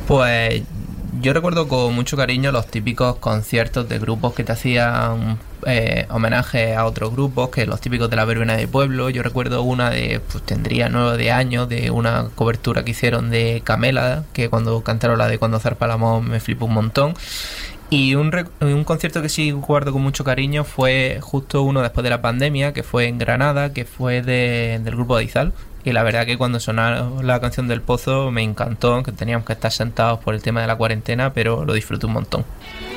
Pues yo recuerdo con mucho cariño los típicos conciertos de grupos que te hacían homenaje a otros grupos, que los típicos de la verbena de pueblo. Yo recuerdo una de, pues tendría 9 años, de una cobertura que hicieron de Camela, que cuando cantaron la de Cuando zarpa el amor me flipó un montón. Y un concierto que sí guardo con mucho cariño fue justo uno después de la pandemia, que fue en Granada, que fue del grupo de Izal. Y la verdad que cuando sonó la canción del Pozo me encantó, que teníamos que estar sentados por el tema de la cuarentena, pero lo disfruté un montón.